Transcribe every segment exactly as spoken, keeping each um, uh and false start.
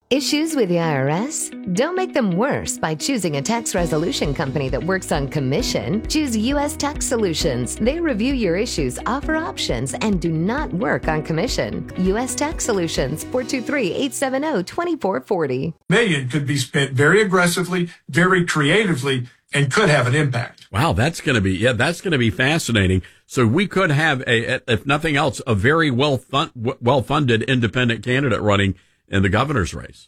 Issues with the I R S? Don't make them worse by choosing a tax resolution company that works on commission. Choose U S Tax Solutions. They review your issues, offer options, and do not work on commission. U S Tax Solutions, four two three, eight seven zero, two four four zero. Million could be spent very aggressively, very creatively, and could have an impact. Wow, that's going to be, yeah, that's going to be fascinating. So we could have a, if nothing else, a very well fun, well-funded independent candidate running in the governor's race.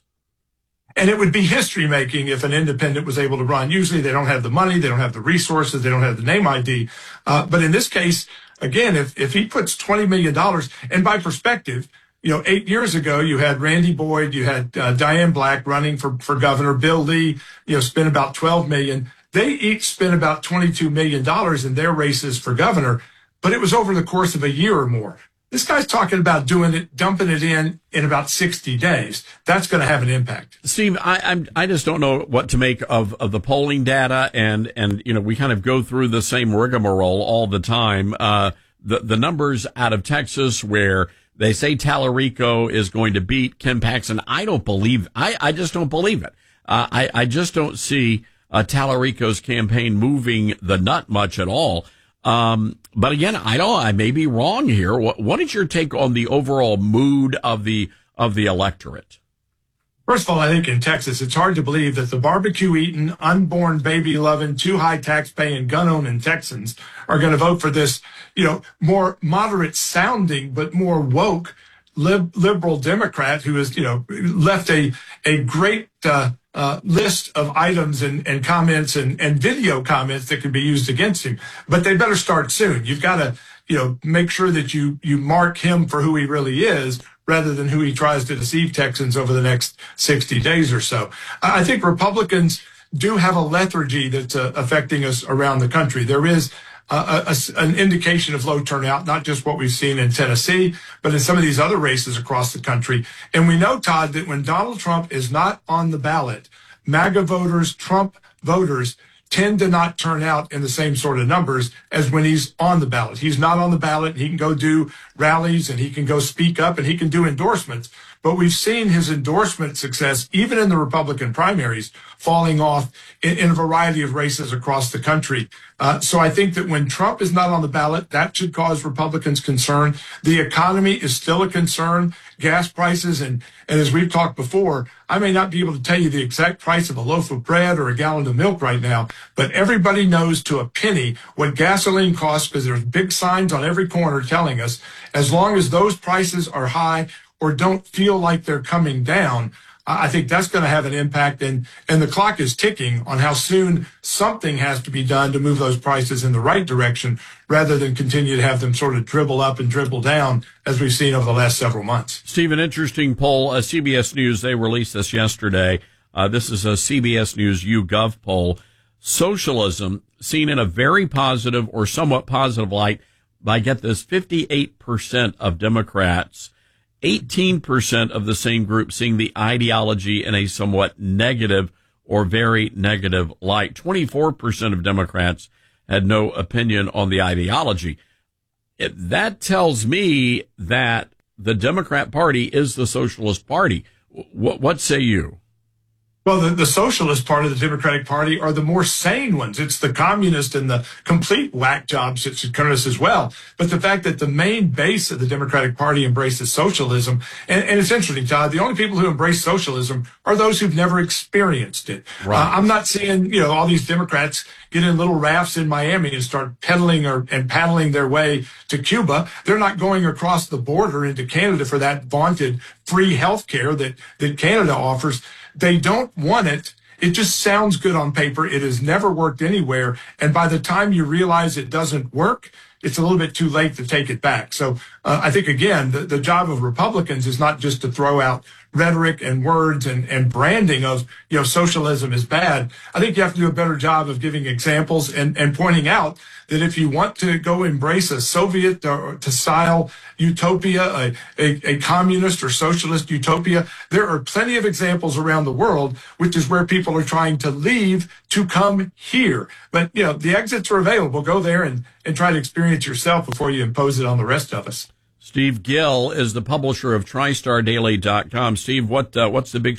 And it would be history making if an independent was able to run. Usually they don't have the money, they don't have the resources, they don't have the name I D. Uh, but in this case, again, if, if he puts twenty million dollars, and by perspective, you know, eight years ago, you had Randy Boyd, you had uh, Diane Black running for, for governor, Bill Lee, you know, spent about twelve million dollars. They each spent about twenty-two million dollars in their races for governor, but it was over the course of a year or more. This guy's talking about doing it, dumping it in in about sixty days. That's going to have an impact. Steve, I I'm, I just don't know what to make of, of the polling data, and and you know we kind of go through the same rigmarole all the time. Uh, the the numbers out of Texas where they say Tallarico is going to beat Ken Paxton, I don't believe. I I just don't believe it. Uh, I I just don't see uh, Tallarico's campaign moving the nut much at all. Um, but again, I don't, I may be wrong here. What, what is your take on the overall mood of the, of the electorate? First of all, I think in Texas, it's hard to believe that the barbecue eating, unborn baby loving, too high tax paying, gun owning Texans are going to vote for this, you know, more moderate sounding, but more woke lib- liberal Democrat who has, you know, left a, a great, uh, Uh, list of items and, and comments and, and video comments that can be used against him. But they better start soon. You've got to, you know, make sure that you, you mark him for who he really is rather than who he tries to deceive Texans over the next sixty days or so. I think Republicans do have a lethargy that's uh, affecting us around the country. There is Uh, a, a, an indication of low turnout, not just what we've seen in Tennessee, but in some of these other races across the country. And we know, Todd, that when Donald Trump is not on the ballot, MAGA voters, Trump voters, tend to not turn out in the same sort of numbers as when he's on the ballot. He's not on the ballot. He can go do rallies and he can go speak up and he can do endorsements. But we've seen his endorsement success, even in the Republican primaries, falling off in, in a variety of races across the country. Uh, so I think that when Trump is not on the ballot, that should cause Republicans concern. The economy is still a concern, gas prices. And, and as we've talked before, I may not be able to tell you the exact price of a loaf of bread or a gallon of milk right now, but everybody knows to a penny what gasoline costs because there's big signs on every corner telling us as long as those prices are high or don't feel like they're coming down, I think that's going to have an impact. And, and the clock is ticking on how soon something has to be done to move those prices in the right direction rather than continue to have them sort of dribble up and dribble down as we've seen over the last several months. Steve, an interesting poll. Uh, C B S News, they released this yesterday. Uh, this is a C B S News YouGov poll. Socialism seen in a very positive or somewhat positive light by, get this, fifty-eight percent of Democrats. eighteen percent of the same group seeing the ideology in a somewhat negative or very negative light. twenty-four percent of Democrats had no opinion on the ideology. It, that tells me that the Democrat Party is the Socialist Party. What, what say you? Well, the, the socialist part of the Democratic Party are the more sane ones. It's the communist and the complete whack jobs that should turn us as well. But the fact that the main base of the Democratic Party embraces socialism, and, and it's interesting, Todd, the only people who embrace socialism are those who've never experienced it. Right. Uh, I'm not seeing, you know, all these Democrats get in little rafts in Miami and start pedaling or and paddling their way to Cuba. They're not going across the border into Canada for that vaunted free health care that, that Canada offers. They don't want it. It just sounds good on paper. It has never worked anywhere. And by the time you realize it doesn't work, it's a little bit too late to take it back. So uh, I think, again, the, the job of Republicans is not just to throw out rhetoric and words and, and branding of, you know, socialism is bad. I think you have to do a better job of giving examples and, and pointing out that if you want to go embrace a Soviet or to style utopia, a, a, a communist or socialist utopia, there are plenty of examples around the world, which is where people are trying to leave to come here. But, you know, the exits are available. Go there and, and try to experience yourself before you impose it on the rest of us. Steve Gill is the publisher of Tri Star Daily dot com. Steve, what uh, what's the big